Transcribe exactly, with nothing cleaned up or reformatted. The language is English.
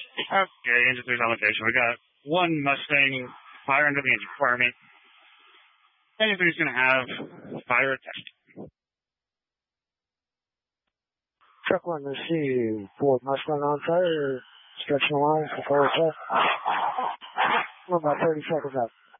Okay, engine three's on location. We got one Mustang fire under the engine compartment. Engine three's going to have fire attached. Truck one, let's see. Ford Mustang on fire. Stretching the line for forward test. We're about thirty seconds out.